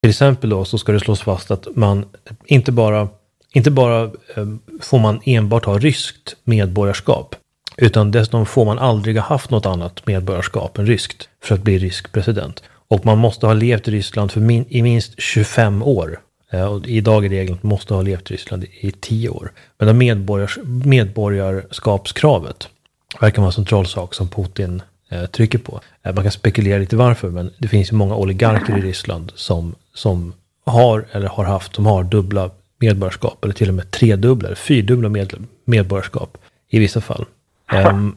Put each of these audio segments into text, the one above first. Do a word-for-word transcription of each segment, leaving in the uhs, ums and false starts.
Till exempel då så ska det slås fast att man inte bara, inte bara eh, får man enbart ha ryskt medborgarskap, utan dessutom får man aldrig ha haft något annat medborgarskap än ryskt för att bli rysk president. Och man måste ha levt i Ryssland för min, i minst tjugofem år. Eh, och idag är regeln att man måste ha levt i Ryssland i, i tio år. Men det medborgars, medborgarskapskravet verkar vara en central sak som Putin eh, trycker på. Eh, man kan spekulera lite varför, men det finns ju många oligarker i Ryssland som, som har eller har haft, som har dubbla medborgarskap, eller till och med tredubbla, eller fyrdubbla med, medborgarskap i vissa fall. Um,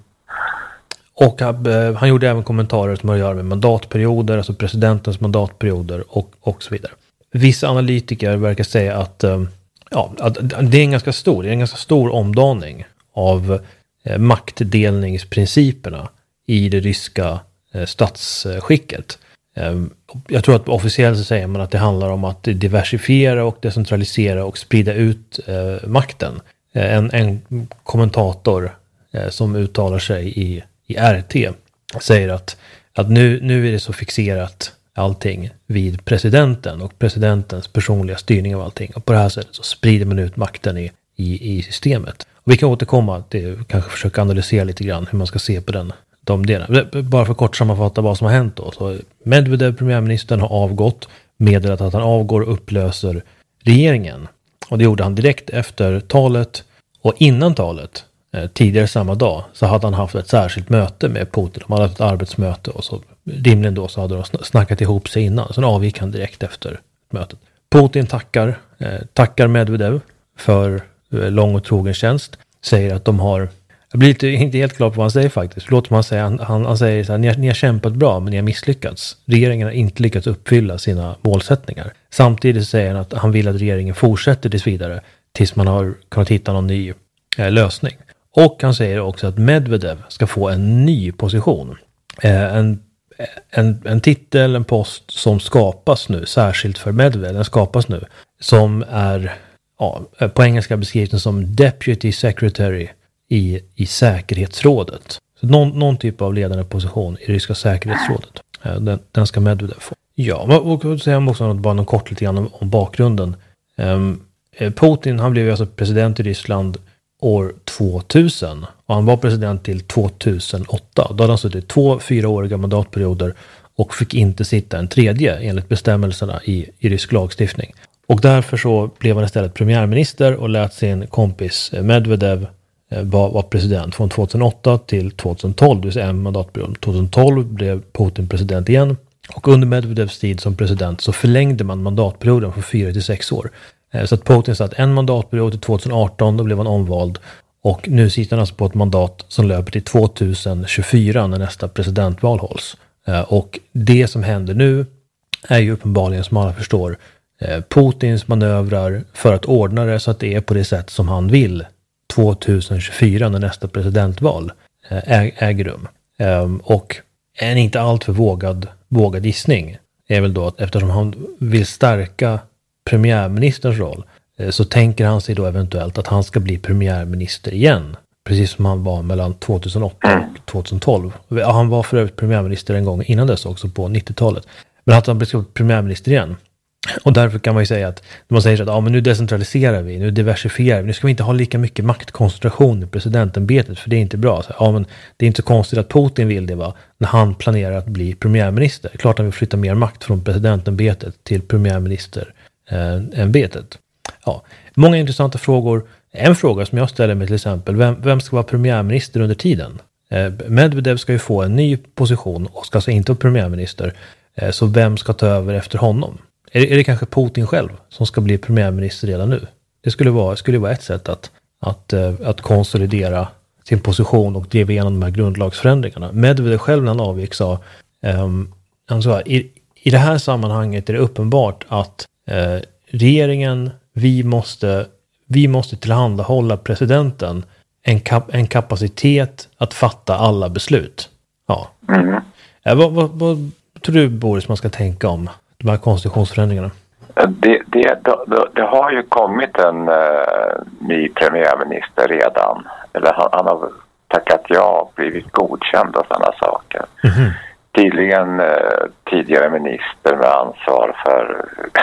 och uh, han gjorde även kommentarer som har att göra med mandatperioder, alltså presidentens mandatperioder och, och så vidare. Vissa analytiker verkar säga att, um, ja, att det är en ganska stor, det är en ganska stor omdaning av uh, maktdelningsprinciperna i det ryska uh, statsskicket. Um, jag tror att officiellt så säger man att det handlar om att diversifiera och decentralisera och sprida ut uh, makten. Uh, en, en kommentator som uttalar sig i, i R T säger att, att nu, nu är det så fixerat allting vid presidenten och presidentens personliga styrning av allting. Och på det här sättet så sprider man ut makten i, i, i systemet. Och vi kan återkomma till, kanske försöka analysera lite grann hur man ska se på den, de delarna. Bara för kort sammanfatta vad som har hänt då. Så Medvedev, premiärministern, har avgått, meddelat att han avgår och upplöser regeringen. Och det gjorde han direkt efter talet, och innan talet, tidigare samma dag, så hade han haft ett särskilt möte med Putin. De hade haft ett arbetsmöte, och så rimligen då så hade de snackat ihop sig innan. Sen avgick han direkt efter mötet. Putin tackar, eh, tackar Medvedev för eh, lång och trogen tjänst. Säger att de har, jag blir inte, inte helt klar på vad han säger faktiskt. Låt man säga, han, han, han säger så här, ni har, ni har kämpat bra men ni har misslyckats. Regeringen har inte lyckats uppfylla sina målsättningar. Samtidigt säger han att han vill att regeringen fortsätter tills vidare tills man har kunnat hitta någon ny eh, lösning. Och han säger också att Medvedev ska få en ny position. Eh, en, en, en titel, en post som skapas nu, särskilt för Medvedev, den skapas nu. Som är, ja, på engelska beskrivs som Deputy Secretary i, i säkerhetsrådet. Så någon, någon typ av ledande position i ryska säkerhetsrådet. Eh, den, den ska Medvedev få. Ja, och säga också bara något kort lite grann om, om bakgrunden. Eh, Putin, han blev alltså president i Ryssland år tvåtusen, och han var president till tvåtusenåtta. Då hade han suttit två fyraåriga mandatperioder och fick inte sitta en tredje enligt bestämmelserna i, i rysk lagstiftning. Och därför så blev han istället premiärminister och lät sin kompis Medvedev eh, vara var president från tvåtusenåtta till tvåtusentolv, det vill säga en mandatperiod. tvåtusentolv blev Putin president igen, och under Medvedevs tid som president så förlängde man mandatperioden från fyra till sex år. Så att Putin satt en mandatperiod till tjugoarton, då blev han omvald. Och nu sitter han alltså på ett mandat som löper till tjugohundratjugofyra när nästa presidentval hålls. Och det som händer nu är ju uppenbarligen, som alla förstår, Putins manövrar för att ordna det så att det är på det sätt som han vill tjugohundratjugofyra när nästa presidentval äger rum. Och en inte alltför vågad, vågad gissning är väl då att eftersom han vill stärka premiärministerns roll, så tänker han sig då eventuellt att han ska bli premiärminister igen. Precis som han var mellan tjugohundraåtta och tjugotolv. Han var för övrigt premiärminister en gång innan dess också på nittiotalet. Men att han blir premiärminister igen. Och därför kan man ju säga att när man säger att ja, men nu decentraliserar vi, nu diversifierar vi, nu ska vi inte ha lika mycket maktkoncentration i presidentämbetet, för det är inte bra. Så, ja, men det är inte så konstigt att Putin vill det, va, när han planerar att bli premiärminister. Klart han vill flytta mer makt från presidentämbetet till premiärministerämbetet. Ja, många intressanta frågor. En fråga som jag ställer mig till exempel, vem, vem ska vara premiärminister under tiden? Eh, Medvedev ska ju få en ny position och ska alltså inte vara premiärminister. Eh, så vem ska ta över efter honom? Är det, är det kanske Putin själv som ska bli premiärminister redan nu? Det skulle vara, skulle vara ett sätt att, att, eh, att konsolidera sin position och driva igenom de här grundlagsförändringarna. Medvedev själv när han avgick sa, eh, han sa i, i det här sammanhanget är det uppenbart att eh, regeringen, vi måste Vi måste tillhandahålla presidenten en, kap- en kapacitet att fatta alla beslut. Ja. Mm. Eh, vad, vad, vad tror du, Boris, man ska tänka om de här konstitutionsförändringarna? Det, det, det, det har ju kommit en uh, ny premiärminister redan. Eller han, han har tackat ja och blivit godkänd och sådana saker. Mm. tydligen eh, tidigare minister med ansvar för